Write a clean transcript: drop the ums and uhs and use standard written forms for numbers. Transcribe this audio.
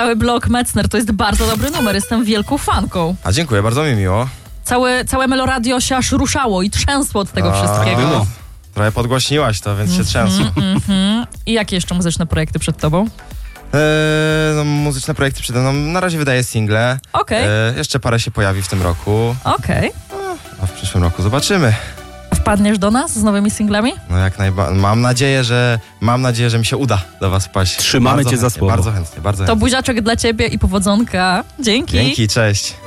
Cały blok Metzner to jest bardzo dobry numer, jestem wielką fanką. A dziękuję, bardzo mi miło. Całe Meloradio się aż ruszało i trzęsło od tego wszystkiego. No, trochę podgłośniłaś to, więc się trzęsło. I jakie jeszcze muzyczne projekty przed tobą? No, muzyczne projekty przede mną. Na razie wydaję single. Okej. Jeszcze parę się pojawi w tym roku. Okej. A w przyszłym roku zobaczymy. Wpadniesz do nas z nowymi singlami? No jak najbardziej. Mam nadzieję, że mi się uda do was wpaść. Trzymamy cię za słowo. Bardzo chętnie, bardzo To chętnie. buziaczek dla ciebie i powodzonka. Dzięki. Dzięki, cześć.